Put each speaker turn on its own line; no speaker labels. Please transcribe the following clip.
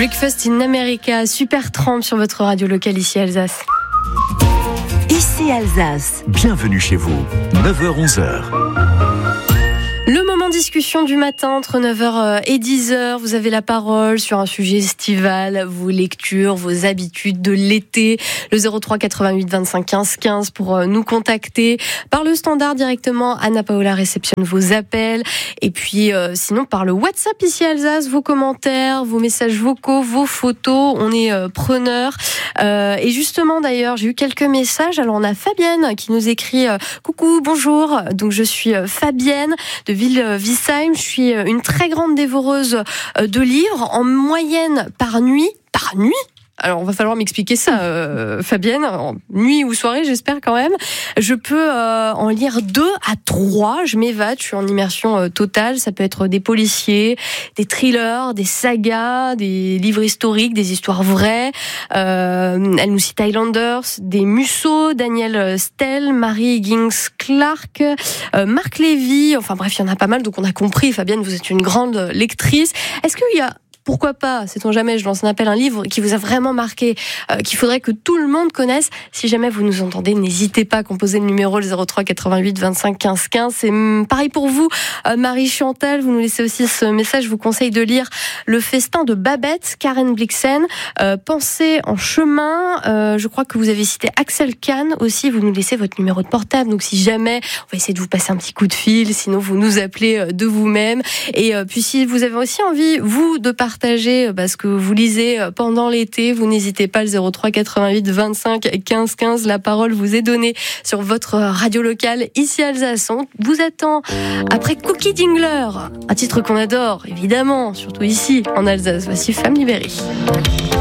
Breakfast in America, Supertramp sur votre radio locale ici Alsace.
Ici Alsace.
Bienvenue chez vous, 9h-11h.
Le moment discussion du matin entre 9h et 10h. Vous avez la parole sur un sujet estival, vos lectures, vos habitudes de l'été. Le 03 88 25 15 15 pour nous contacter. Par le standard directement, Anna Paola réceptionne vos appels. Et puis sinon par le WhatsApp ici Alsace, vos commentaires, vos messages vocaux, vos photos. On est preneurs. Et justement d'ailleurs, j'ai eu quelques messages. Alors on a Fabienne qui nous écrit coucou, bonjour. Donc je suis Fabienne de Ville-Visheim. Je suis une très grande dévoreuse de livres, en moyenne par nuit. Par nuit ? Alors, on va falloir m'expliquer ça, Fabienne. Nuit ou soirée, j'espère quand même. Je peux en lire 2 à 3. Je m'évade, je suis en immersion totale. Ça peut être des policiers, des thrillers, des sagas, des livres historiques, des histoires vraies. Elle nous cite Highlanders, des Musso, Daniel Stell, Mary Higgins Clark, Marc Lévy. Enfin bref, il y en a pas mal. Donc on a compris, Fabienne, vous êtes une grande lectrice. Est-ce qu'il y a... Pourquoi pas, sait-on jamais, je lance un appel, un livre qui vous a vraiment marqué, qu'il faudrait que tout le monde connaisse. Si jamais vous nous entendez, n'hésitez pas à composer le numéro, le 03 88 25 15 15. C'est pareil pour vous, Marie-Chantal, vous nous laissez aussi ce message. Je vous conseille de lire Le Festin de Babette, Karen Blixen, Pensée en chemin. Je crois que vous avez cité Axel Kahn aussi. Vous nous laissez votre numéro de portable. Donc si jamais, on va essayer de vous passer un petit coup de fil. Sinon, vous nous appelez de vous-même. Et puis si vous avez aussi envie, vous, de partager ce que vous lisez pendant l'été, vous n'hésitez pas, le 03 88 25 15 15. La parole vous est donnée sur votre radio locale ici Alsace. On vous attend après Cookie Dingler, un titre qu'on adore évidemment, surtout ici en Alsace. Voici Femme libérée.